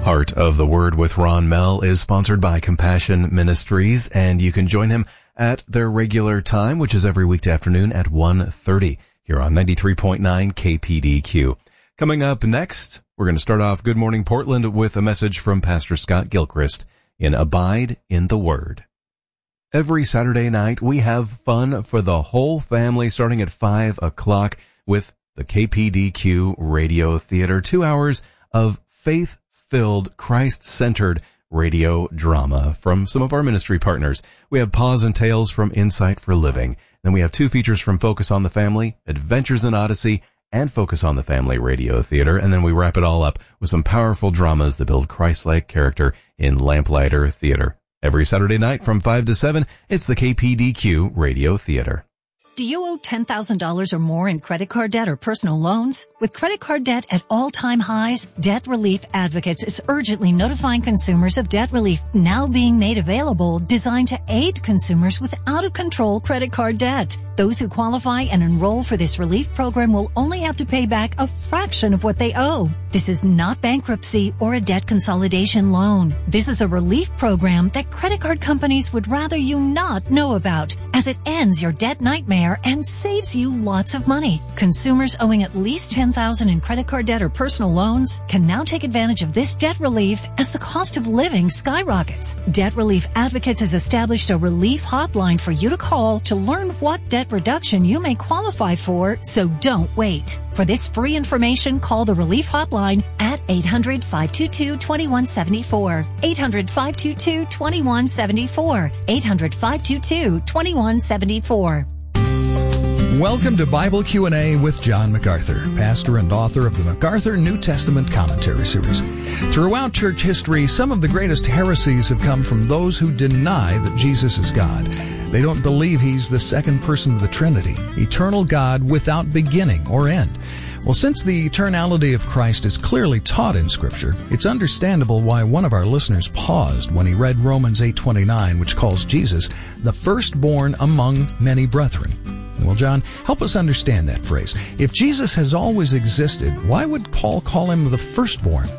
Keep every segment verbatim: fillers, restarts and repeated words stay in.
Heart of the Word with Ron Mell is sponsored by Compassion Ministries, and you can join him at their regular time, which is every weekday afternoon at one thirty here on ninety-three point nine K P D Q. Coming up next, we're going to start off Good Morning Portland with a message from Pastor Scott Gilchrist in Abide in the Word. Every Saturday night, we have fun for the whole family starting at five o'clock with the K P D Q Radio Theater, two hours of faith-filled, Christ-centered radio drama from some of our ministry partners. We have Paws and Tales from Insight for Living. Then we have two features from Focus on the Family, Adventures in Odyssey, and Focus on the Family Radio Theater. And then we wrap it all up with some powerful dramas that build Christ-like character in Lamplighter Theater. Every Saturday night from five to seven, it's the K P D Q Radio Theater. Do you owe ten thousand dollars or more in credit card debt or personal loans? With credit card debt at all-time highs, Debt Relief Advocates is urgently notifying consumers of debt relief now being made available, designed to aid consumers with out-of-control credit card debt. Those who qualify and enroll for this relief program will only have to pay back a fraction of what they owe. This is not bankruptcy or a debt consolidation loan. This is a relief program that credit card companies would rather you not know about, as it ends your debt nightmare and saves you lots of money. Consumers owing at least ten thousand dollars in credit card debt or personal loans can now take advantage of this debt relief as the cost of living skyrockets. Debt Relief Advocates has established a relief hotline for you to call to learn what debt reduction you may qualify for, so don't wait. For this free information, call the Relief Hotline at eight hundred, five two two, two one seven four. eight hundred, five two two, two one seven four. eight hundred, five two two, two one seven four. Welcome to Bible Q and A with John MacArthur, pastor and author of the MacArthur New Testament Commentary Series. Throughout church history, some of the greatest heresies have come from those who deny that Jesus is God. They don't believe he's the second person of the Trinity, eternal God without beginning or end. Well, since the eternality of Christ is clearly taught in Scripture, it's understandable why one of our listeners paused when he read Romans eight twenty-nine, which calls Jesus the firstborn among many brethren. Well, John, help us understand that phrase. If Jesus has always existed, why would Paul call him the firstborn?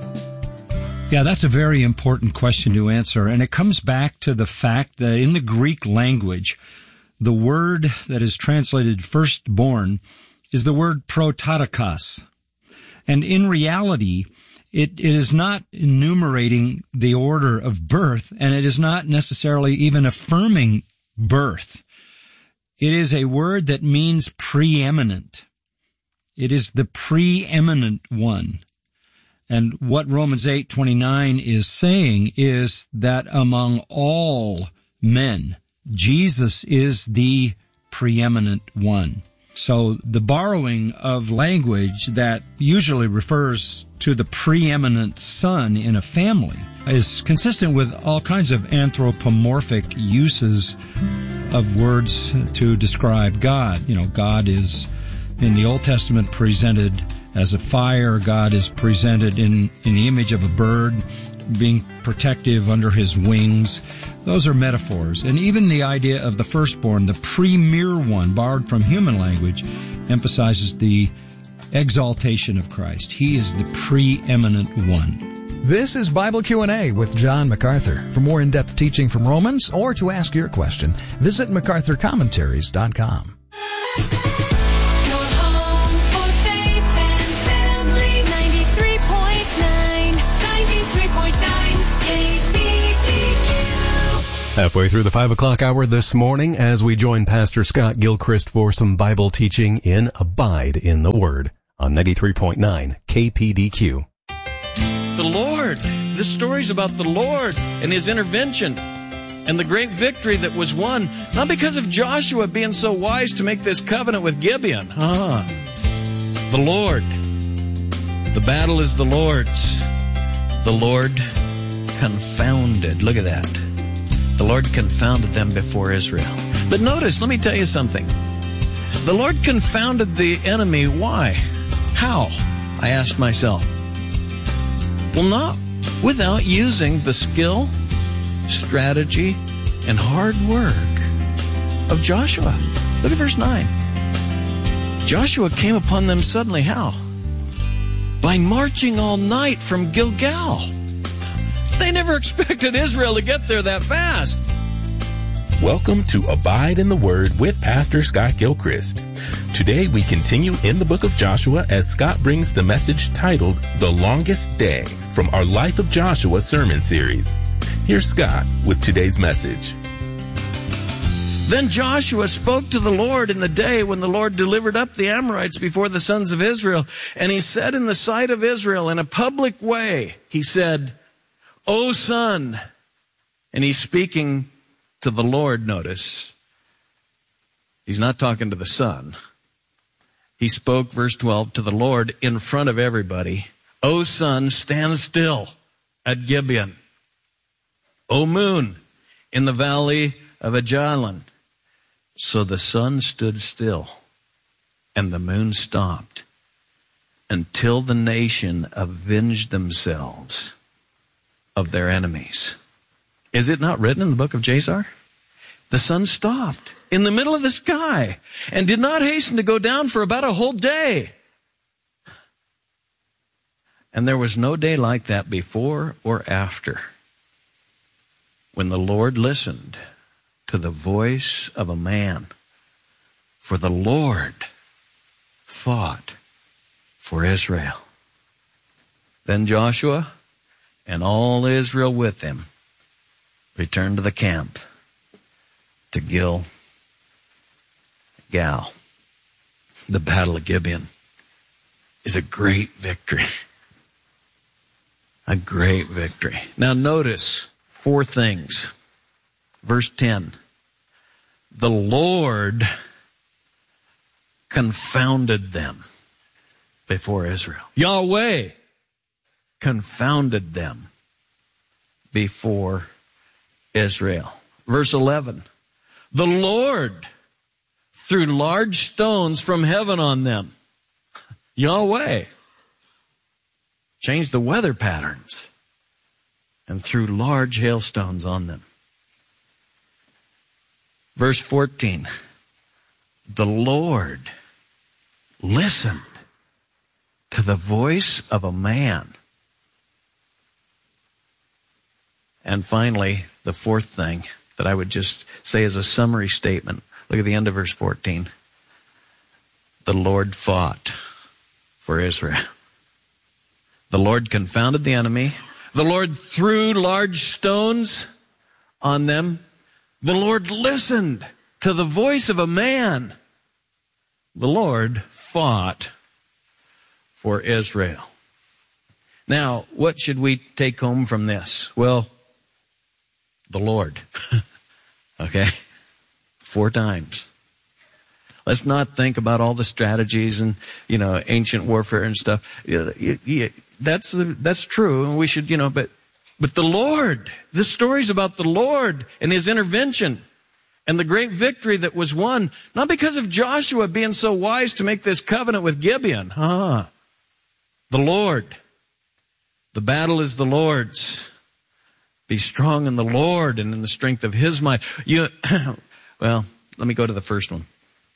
Yeah, that's a very important question to answer, and it comes back to the fact that in the Greek language, the word that is translated firstborn is the word prototokos. And in reality, it, it is not enumerating the order of birth, and it is not necessarily even affirming birth. It is a word that means preeminent. It is the preeminent one. And what Romans eight twenty-nine is saying is that among all men, Jesus is the preeminent one. So the borrowing of language that usually refers to the preeminent son in a family is consistent with all kinds of anthropomorphic uses of words to describe God. You know, God is in the Old Testament presented as a fire. God is presented in, in the image of a bird, being protective under his wings. Those are metaphors. And even the idea of the firstborn, the premier one, borrowed from human language, emphasizes the exaltation of Christ. He is the preeminent one. This is Bible Q and A with John MacArthur. For more in-depth teaching from Romans or to ask your question, visit macarthur commentaries dot com. Halfway through the five o'clock hour this morning as we join Pastor Scott Gilchrist for some Bible teaching in Abide in the Word on ninety-three point nine K P D Q. The Lord. This story's about the Lord and His intervention and the great victory that was won, not because of Joshua being so wise to make this covenant with Gibeon. Ah, the Lord. The battle is the Lord's. The Lord confounded. Look at that. The Lord confounded them before Israel. But notice, let me tell you something. The Lord confounded the enemy. Why? How? I asked myself. Well, not without using the skill, strategy, and hard work of Joshua. Look at verse nine. Joshua came upon them suddenly. How? By marching all night from Gilgal. They never expected Israel to get there that fast. Welcome to Abide in the Word with Pastor Scott Gilchrist. Today we continue in the book of Joshua as Scott brings the message titled The Longest Day from our Life of Joshua sermon series. Here's Scott with today's message. Then Joshua spoke to the Lord in the day when the Lord delivered up the Amorites before the sons of Israel. And he said in the sight of Israel in a public way, he said, O son, and he's speaking to the Lord, notice. He's not talking to the son. He spoke, verse twelve, to the Lord in front of everybody. O sun, stand still at Gibeon. O moon, in the valley of Ajalon. So the sun stood still, and the moon stopped, until the nation avenged themselves of their enemies. Is it not written in the book of Jazar? The sun stopped in the middle of the sky and did not hasten to go down for about a whole day. And there was no day like that before or after, when the Lord listened to the voice of a man. For the Lord fought for Israel. Then Joshua and all Israel with him returned to the camp to Gilgal. The Battle of Gibeon is a great victory. A great victory. Now notice four things. Verse ten. The Lord confounded them before Israel. Yahweh confounded them before Israel. Verse eleven. The Lord threw large stones from heaven on them. Yahweh changed the weather patterns and threw large hailstones on them. Verse fourteen. The Lord listened to the voice of a man. And finally, the fourth thing that I would just say as a summary statement. Look at the end of verse fourteen. The Lord fought for Israel. The Lord confounded the enemy. The Lord threw large stones on them. The Lord listened to the voice of a man. The Lord fought for Israel. Now, what should we take home from this? Well, the Lord. Okay? Four times. Let's not think about all the strategies and, you know, ancient warfare and stuff. That's, that's true, and we should, you know, but, but the Lord, this story's about the Lord and His intervention and the great victory that was won, not because of Joshua being so wise to make this covenant with Gibeon. Ah, the Lord. The battle is the Lord's. Be strong in the Lord and in the strength of His might. You, well, let me go to the first one.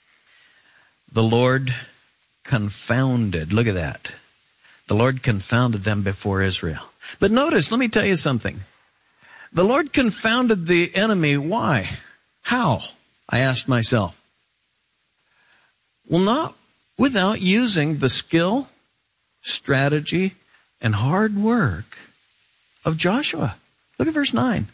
The Lord confounded. Look at that. The Lord confounded them before Israel. But notice, let me tell you something. The Lord confounded the enemy. Why? How? I asked myself. Well, not without using the skill, strategy, and hard work of Joshua. Look at verse nine.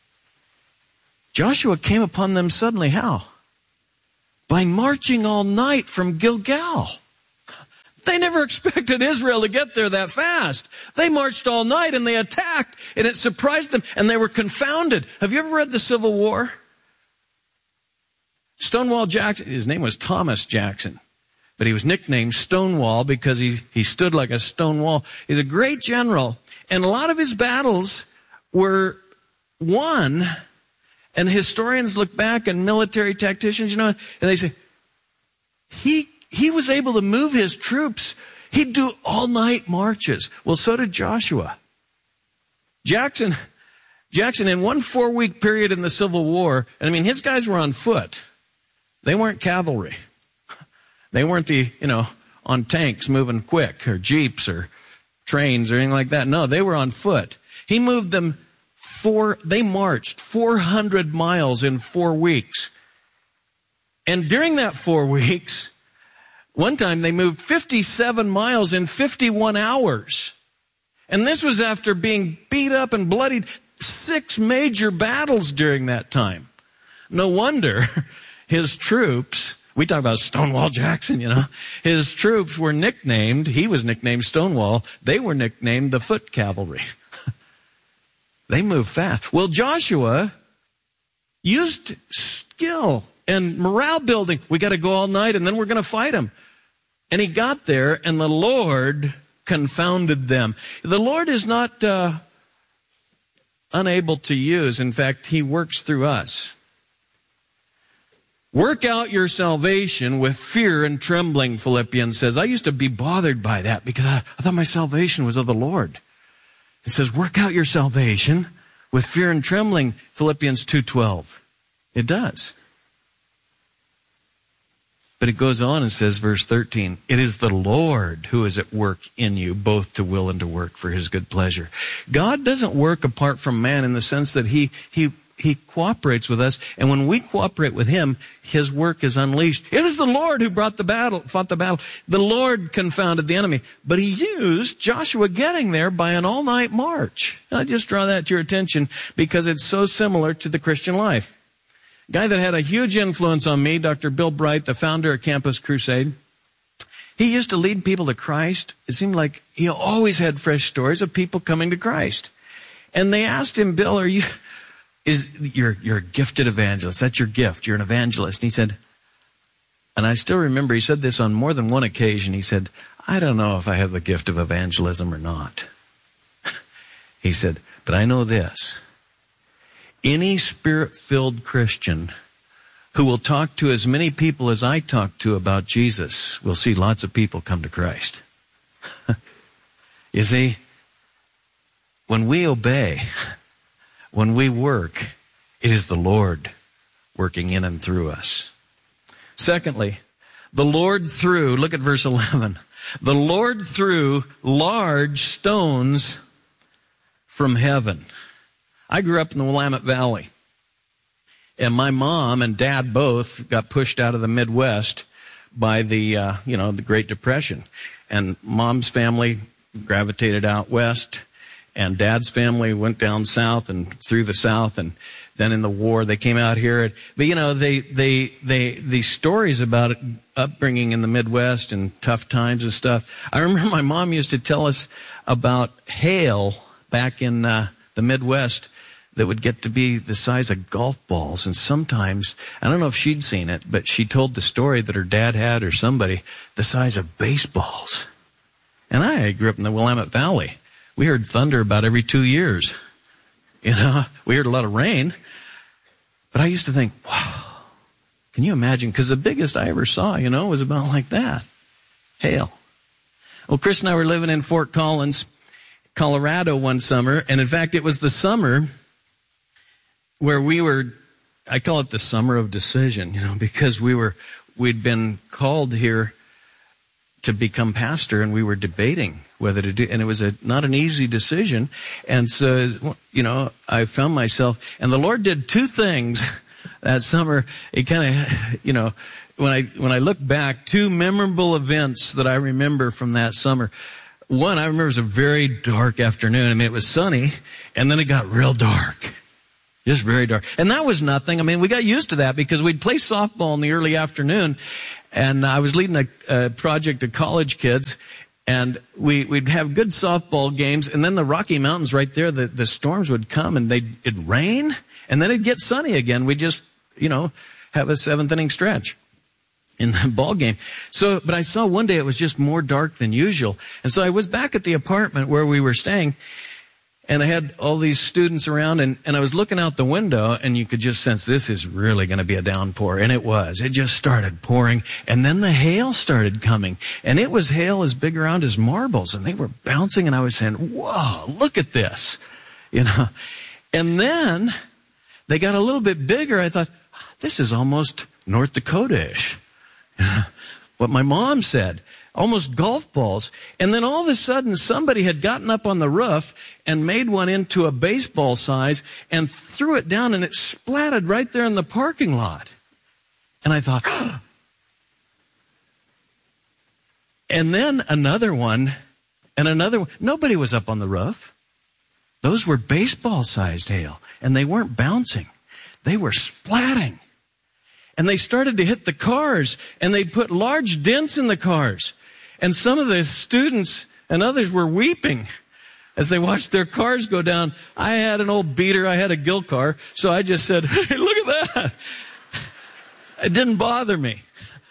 Joshua came upon them suddenly. How? By marching all night from Gilgal. They never expected Israel to get there that fast. They marched all night and they attacked, and it surprised them, and they were confounded. Have you ever read the Civil War? Stonewall Jackson, his name was Thomas Jackson, but he was nicknamed Stonewall because he, he stood like a stone wall. He's a great general, and a lot of his battles were won, and historians look back and military tacticians, you know, and they say, he He was able to move his troops. He'd do all-night marches. Well, so did Joshua. Jackson, Jackson, in one four-week period in the Civil War, and I mean, his guys were on foot. They weren't cavalry. They weren't the, you know, on tanks moving quick, or jeeps, or trains, or anything like that. No, they were on foot. He moved them four, they marched four hundred miles in four weeks. And during that four weeks, one time they moved fifty-seven miles in fifty-one hours. And this was after being beat up and bloodied six major battles during that time. No wonder his troops, we talk about Stonewall Jackson, you know, his troops were nicknamed, he was nicknamed Stonewall, they were nicknamed the Foot Cavalry. They moved fast. Well, Joshua used skill and morale building. We got to go all night and then we're going to fight them. And he got there and the Lord confounded them. The Lord is not uh, unable to use. In fact, he works through us. Work out your salvation with fear and trembling, Philippians says. I used to be bothered by that because I, I thought my salvation was of the Lord. It says, work out your salvation with fear and trembling, Philippians two twelve. It does. But it goes on and says, verse thirteen, it is the Lord who is at work in you, both to will and to work for his good pleasure. God doesn't work apart from man in the sense that he, he, he cooperates with us. And when we cooperate with him, his work is unleashed. It is the Lord who brought the battle, fought the battle. The Lord confounded the enemy. But he used Joshua getting there by an all-night march. And I just draw that to your attention because it's so similar to the Christian life. Guy that had a huge influence on me, Doctor Bill Bright, the founder of Campus Crusade. He used to lead people to Christ. It seemed like he always had fresh stories of people coming to Christ. And they asked him, Bill, are you, is, you're, you're a gifted evangelist. That's your gift. You're an evangelist. And he said, and I still remember he said this on more than one occasion. He said, I don't know if I have the gift of evangelism or not. He said, but I know this. Any spirit-filled Christian who will talk to as many people as I talk to about Jesus will see lots of people come to Christ. You see, when we obey, when we work, it is the Lord working in and through us. Secondly, the Lord threw, look at verse eleven, the Lord threw large stones from heaven. I grew up in the Willamette Valley, and my mom and dad both got pushed out of the Midwest by the, uh, you know, the Great Depression. And mom's family gravitated out west, and dad's family went down south and through the South, and then in the war they came out here. But you know, they, they, they, these stories about upbringing in the Midwest and tough times and stuff. I remember my mom used to tell us about hail back in uh, the Midwest that would get to be the size of golf balls. And sometimes, I don't know if she'd seen it, but she told the story that her dad had or somebody, the size of baseballs. And I grew up in the Willamette Valley. We heard thunder about every two years. You know, we heard a lot of rain. But I used to think, wow, can you imagine? Because the biggest I ever saw, you know, was about like that. Hail. Well, Chris and I were living in Fort Collins, Colorado one summer. And in fact, it was the summer where we were, I call it the summer of decision, you know, because we were, we'd been called here to become pastor, and we were debating whether to do, and it was a, not an easy decision. And so, you know, I found myself, and the Lord did two things that summer. It kind of, you know, when I, when I look back, two memorable events that I remember from that summer. One, I remember it was a very dark afternoon. I mean, it was sunny, and then it got real dark. Just very dark. And that was nothing. I mean, we got used to that because we'd play softball in the early afternoon, and I was leading a, a project of college kids, and we, we'd have good softball games, and then the Rocky Mountains right there, the, the storms would come, and they'd, it'd rain, and then it'd get sunny again. We'd just, you know, have a seventh inning stretch in the ball game. So, but I saw one day it was just more dark than usual. And so I was back at the apartment where we were staying, and I had all these students around, and, and I was looking out the window, and you could just sense this is really going to be a downpour. And it was. It just started pouring. And then the hail started coming. And it was hail as big around as marbles. And they were bouncing, and I was saying, whoa, look at this. You know. And then they got a little bit bigger. I thought, this is almost North Dakota-ish. What my mom said. almost golf balls. And then all of a sudden, somebody had gotten up on the roof and made one into a baseball size and threw it down, and it splattered right there in the parking lot. And I thought, oh. And then another one, and another one. Nobody was up on the roof. Those were baseball-sized hail, and they weren't bouncing. They were splatting. And they started to hit the cars, and they'd put large dents in the cars. And some of the students and others were weeping as they watched their cars go down. I had an old beater. I had a Gill car. So I just said, hey, look at that. It didn't bother me.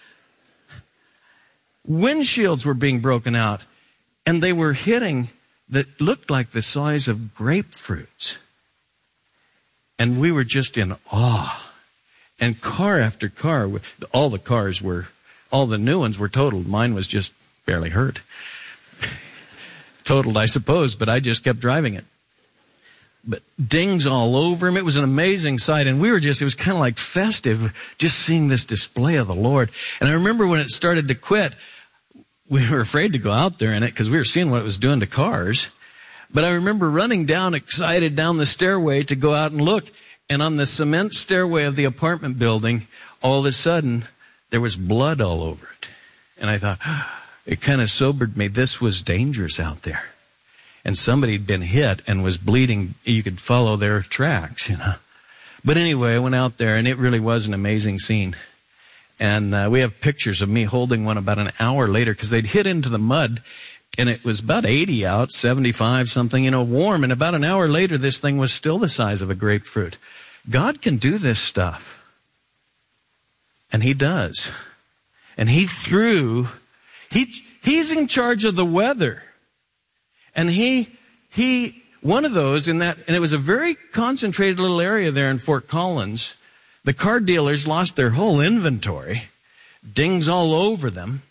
Windshields were being broken out, and they were hitting that looked like the size of grapefruits. And we were just in awe. And car after car, all the cars were, all the new ones were totaled. Mine was just barely hurt. Totaled, I suppose, but I just kept driving it. But dings all over him. It was an amazing sight. And we were just, it was kind of like festive, just seeing this display of the Lord. And I remember when it started to quit, we were afraid to go out there in it because we were seeing what it was doing to cars. But I remember running down, excited, down the stairway to go out and look. And on the cement stairway of the apartment building, all of a sudden, there was blood all over it. And I thought, it kind of sobered me. This was dangerous out there. And somebody had been hit and was bleeding. You could follow their tracks, you know. But anyway, I went out there, and it really was an amazing scene. And uh, we have pictures of me holding one about an hour later because they'd hit into the mud. And it was about eighty out, seventy-five something, you know, warm. And about an hour later, this thing was still the size of a grapefruit. God can do this stuff. And He does. And He threw, he, He's in charge of the weather. And He, He, one of those in that, and it was a very concentrated little area there in Fort Collins. The car dealers lost their whole inventory. Dings all over them.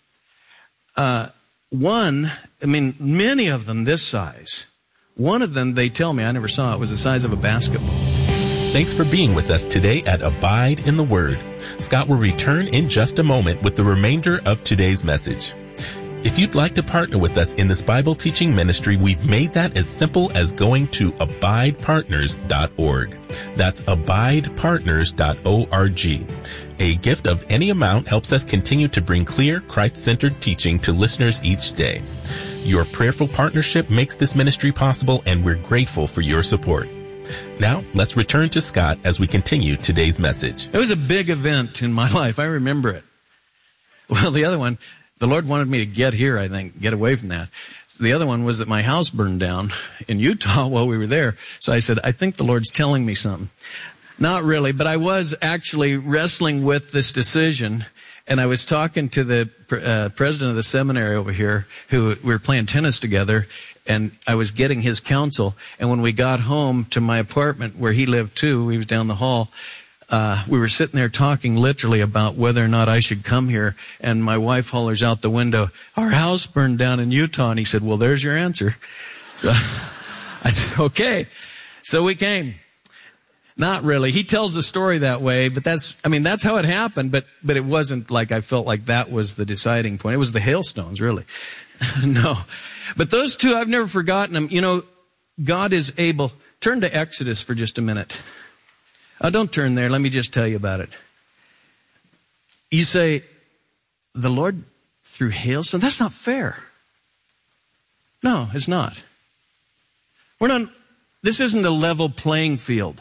Uh, One, I mean, many of them this size. One of them, they tell me, I never saw it, was the size of a basketball. Thanks for being with us today at Abide in the Word. Scott will return in just a moment with the remainder of today's message. If you'd like to partner with us in this Bible teaching ministry, we've made that as simple as going to abide partners dot org. That's abide partners dot org. A gift of any amount helps us continue to bring clear, Christ-centered teaching to listeners each day. Your prayerful partnership makes this ministry possible, and we're grateful for your support. Now, let's return to Scott as we continue today's message. It was a big event in my life. I remember it. Well, the other one, the Lord wanted me to get here, I think, get away from that. The other one was that my house burned down in Utah while we were there. So I said, I think the Lord's telling me something. Not really, but I was actually wrestling with this decision. And I was talking to the uh, president of the seminary over here, who we were playing tennis together, and I was getting his counsel. And when we got home to my apartment where he lived too, he was down the hall, Uh, we were sitting there talking literally about whether or not I should come here, and my wife hollers out the window, our house burned down in Utah, and he said, well, there's your answer. So I said, okay. So we came. Not really. He tells the story that way, but that's, I mean, that's how it happened, but, but it wasn't like I felt like that was the deciding point. It was the hailstones, really. No. But those two, I've never forgotten them. You know, God is able. Turn to Exodus for just a minute. Oh, don't turn there. Let me just tell you about it. You say, the Lord threw hailstones? That's not fair. No, it's not. We're not, this isn't a level playing field.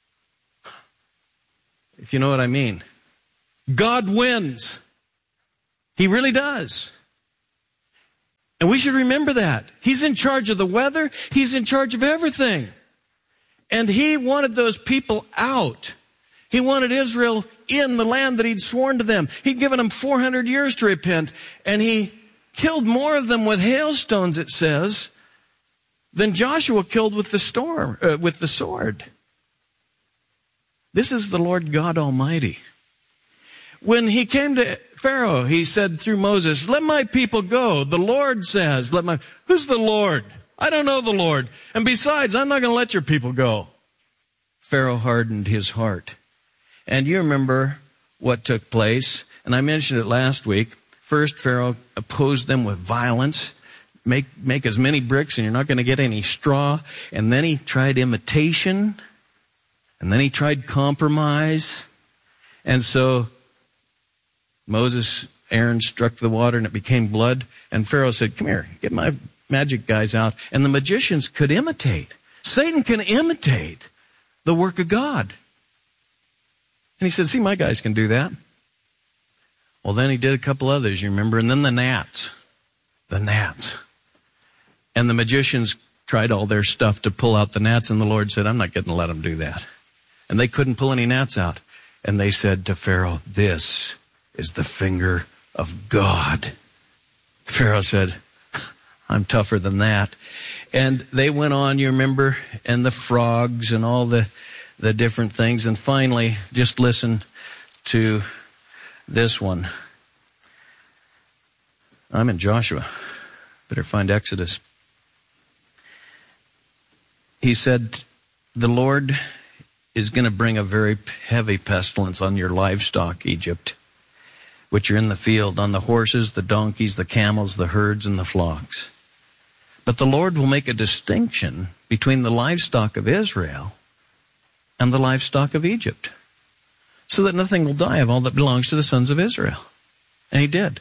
If you know what I mean. God wins. He really does. And we should remember that. He's in charge of the weather. He's in charge of everything. And He wanted those people out. He wanted Israel in the land that He'd sworn to them. He'd given them four hundred years to repent. And He killed more of them with hailstones, it says, than Joshua killed with the storm, uh, with the sword. This is the Lord God Almighty. When He came to Pharaoh, He said through Moses, let my people go. The Lord says, let my, who's the Lord? I don't know the Lord. And besides, I'm not going to let your people go. Pharaoh hardened his heart. And you remember what took place. And I mentioned it last week. First, Pharaoh opposed them with violence. Make, make as many bricks and you're not going to get any straw. And then he tried imitation. And then he tried compromise. And so Moses, Aaron struck the water and it became blood. And Pharaoh said, come here, get my magic guys out. And the magicians could imitate. Satan can imitate the work of God. And he said, see, my guys can do that. Well, then he did a couple others, you remember. And then the gnats. The gnats. And the magicians tried all their stuff to pull out the gnats. And the Lord said, I'm not going to let them do that. And they couldn't pull any gnats out. And they said to Pharaoh, this is the finger of God. Pharaoh said, I'm tougher than that. And they went on, you remember, and the frogs and all the, the different things. And finally, just listen to this one. I'm in Joshua. Better find Exodus. He said, the Lord is going to bring a very heavy pestilence on your livestock, Egypt, which are in the field, on the horses, the donkeys, the camels, the herds, and the flocks. But the Lord will make a distinction between the livestock of Israel and the livestock of Egypt, so that nothing will die of all that belongs to the sons of Israel. And he did.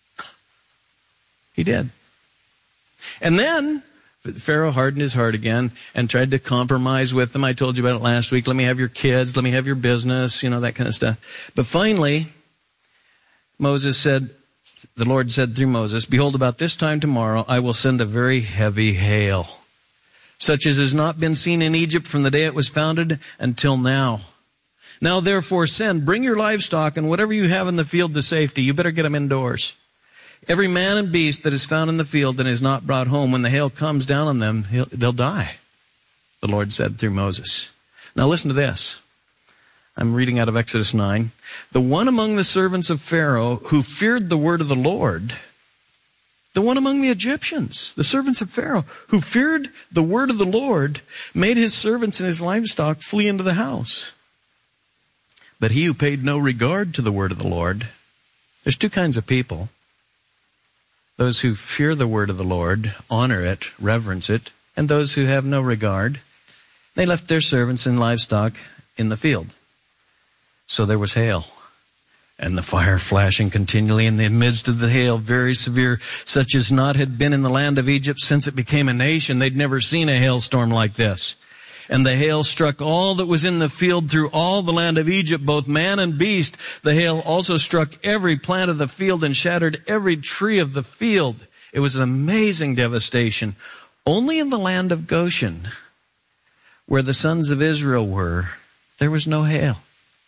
He did. And then Pharaoh hardened his heart again and tried to compromise with them. I told you about it last week. Let me have your kids. Let me have your business, you know, that kind of stuff. But finally, Moses said, the Lord said through Moses, behold, about this time tomorrow, I will send a very heavy hail, such as has not been seen in Egypt from the day it was founded until now. Now, therefore, send, bring your livestock and whatever you have in the field to safety. You better get them indoors. Every man and beast that is found in the field and is not brought home, when the hail comes down on them, they'll die, the Lord said through Moses. Now listen to this. I'm reading out of Exodus nine. The one among the servants of Pharaoh who feared the word of the Lord, the one among the Egyptians, the servants of Pharaoh who feared the word of the Lord, made his servants and his livestock flee into the house. But he who paid no regard to the word of the Lord, there's two kinds of people. Those who fear the word of the Lord, honor it, reverence it, and those who have no regard, they left their servants and livestock in the field. So there was hail, and the fire flashing continually in the midst of the hail, very severe, such as not had been in the land of Egypt since it became a nation. They'd never seen a hailstorm like this. And the hail struck all that was in the field through all the land of Egypt, both man and beast. The hail also struck every plant of the field and shattered every tree of the field. It was an amazing devastation. Only in the land of Goshen, where the sons of Israel were, there was no hail.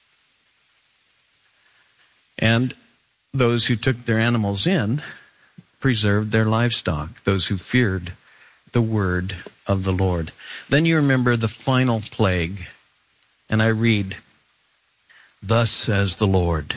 And those who took their animals in preserved their livestock, those who feared the word of the Lord. Then you remember the final plague, and I read, thus says the Lord,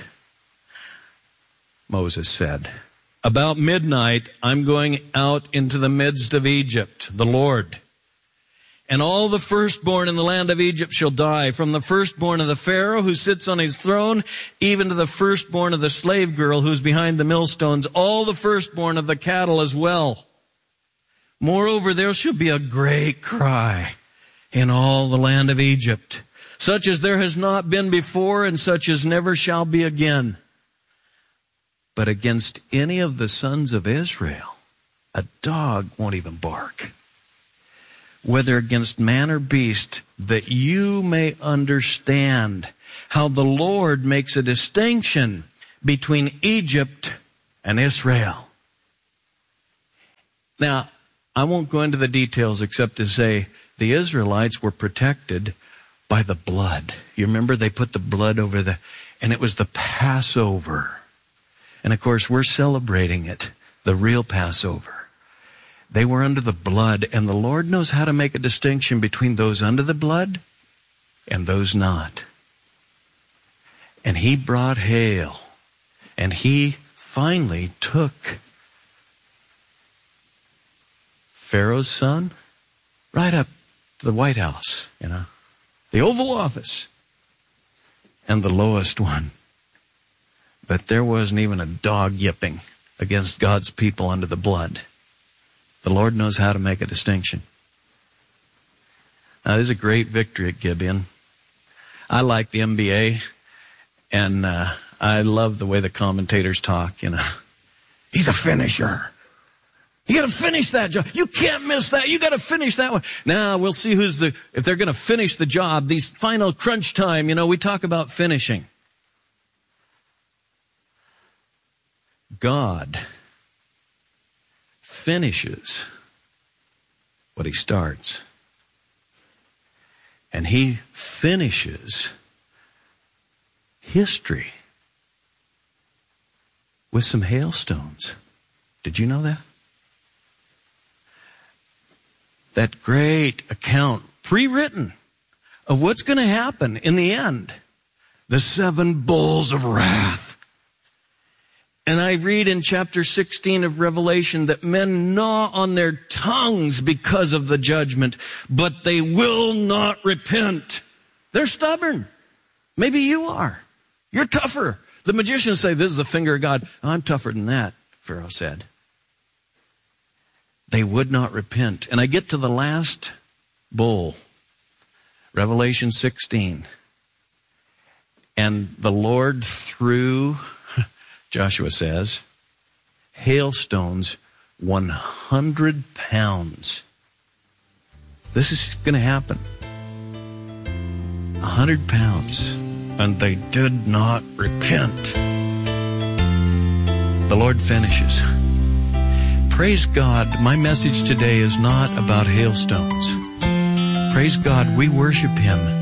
Moses said, about midnight I'm going out into the midst of Egypt, the Lord, and all the firstborn in the land of Egypt shall die, from the firstborn of the Pharaoh who sits on his throne, even to the firstborn of the slave girl who's behind the millstones, all the firstborn of the cattle as well. Moreover, there shall be a great cry in all the land of Egypt, such as there has not been before and such as never shall be again. But against any of the sons of Israel, a dog won't even bark, whether against man or beast, that you may understand how the Lord makes a distinction between Egypt and Israel. Now, I won't go into the details except to say the Israelites were protected by the blood. You remember they put the blood over the, and it was the Passover. And of course we're celebrating it, the real Passover. They were under the blood, and the Lord knows how to make a distinction between those under the blood and those not. And he brought hail, and he finally took Pharaoh's son right up to the White House, you know, the Oval Office. And the lowest one, But there wasn't even a dog yipping against God's people under the blood. The Lord knows how to make a distinction. Now, this is a great victory at Gibeon. I like the N B A, and uh, I love the way the commentators talk, you know. He's a finisher. You got to finish that job. You can't miss that. You got to finish that one. Now, we'll see who's the, if they're going to finish the job, these final crunch time, you know, we talk about finishing. God finishes what he starts. And he finishes history with some hailstones. Did you know that? That great account, pre-written, of what's going to happen in the end. The seven bowls of wrath. And I read in chapter sixteen of Revelation that men gnaw on their tongues because of the judgment, but they will not repent. They're stubborn. Maybe you are. You're tougher. The magicians say, this is the finger of God. I'm tougher than that, Pharaoh said. They would not repent. And I get to the last bowl, Revelation sixteen. And the Lord threw, Joshua says, hailstones one hundred pounds. This is going to happen. one hundred pounds. And they did not repent. The Lord finishes. Praise God, my message today is not about hailstones. Praise God, we worship him